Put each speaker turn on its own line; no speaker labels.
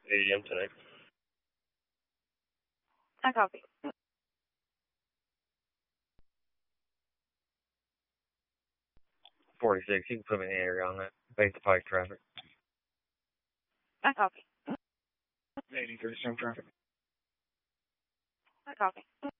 8 a.m. tonight.
I copy.
46. You can put me in the area on that. Base of Pike traffic.
I copy.
83 some traffic.
I copy.